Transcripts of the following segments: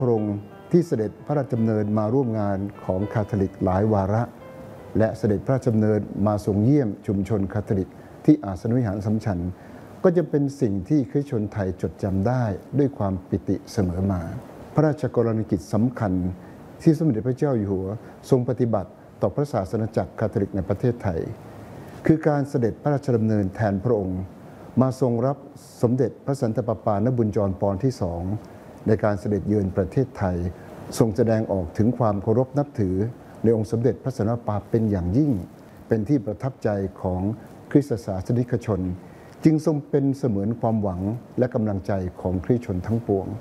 พระองค์ที่เสด็จพระราชดำเนินมาร่วมงานของคาทอลิกหลายวาระและเสด็จพระราชดำเนินมาทรงเยี่ยมชุมชนคาทอลิกที่อาสนวิหารอัสสัมชัญก็จะเป็นสิ่งที่คริสตชนไทยจดจำได้ด้วยความปิติเสมอมาพระราชกรณียกิจสำคัญที่สมเด็จพระเจ้าอยู่หัวทรงปฏิบัติต่อพระศาสนาจักรคาทอลิกในประเทศไทยคือการเสด็จพระราชดำเนินแทนพระองค์มาทรงรับสมเด็จพระสันตะปาปานบุญจรปอนที่2ในการเสด็จเยือนประเทศไทยทรงแสดงออกถึงความเคารพนับถือในองค์สมเด็จพระสันตะปาเป็นอย่างยิ่งเป็นที่ประทับใจของคริสตศาสนิกชนจึงทรงเป็นเสมือนความหวังและกำลังใจของคริสตชนทั้งปวง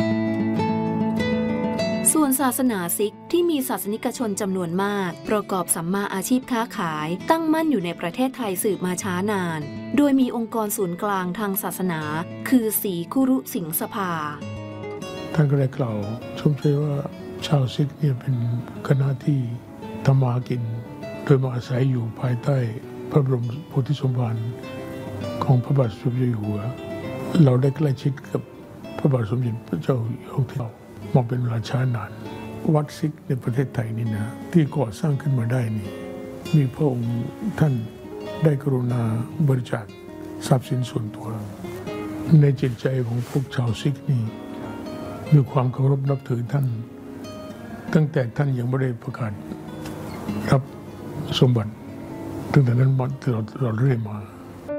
ส่วนศาสนาซิกที่มีศาสนิกชนจำนวนมากประกอบสัมมาอาชีพค้าขายตั้งมั่นอยู่ในประเทศไทยสืบมาช้านานโดยมีองค์กรศูนย์กลางทางศาสนาคือศรีคุรุสิงห์สภาท่านก็ได้กล่าวชมเชยว่าชาวซิกเนี่ยเป็นคณะที่ทำมาหากินโดยมาอาศัยอยู่ภายใต้พระบรมโพธิสมภารของพระบาทสมเด็จอยู่หัวเราได้ใกล้ชิดกับพระบาทสมเด็จพระเจ้าอยู่หัวมาเป็นเวลาช้านานวัดซิกในประเทศไทยนี่นะที่ก่อสร้างขึ้นมาได้นี่มีพระองค์ท่านได้กรุณาบริจาคทรัพย์สินส่วนตัวในจิตใจของพวกชาวซิกนี่มีความเคารพนับถือท่านตั้งแต่ท่านยังไม่ได้ประกาศรับสมบัติตั้งแต่นั้นมาเราเรื่อยมา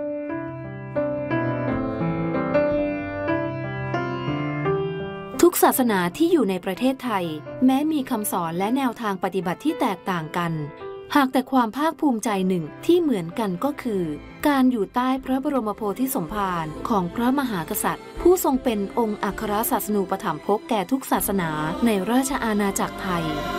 ทุกศาสนาที่อยู่ในประเทศไทยแม้มีคำสอนและแนวทางปฏิบัติที่แตกต่างกันหากแต่ความภาคภูมิใจหนึ่งที่เหมือนกันก็คือการอยู่ใต้พระบรมโพธิสมภารของพระมหากษัตริย์ผู้ทรงเป็นองค์อัครศาสนูปถัมภกแก่ทุกศาสนาในราชอาณาจักรไทย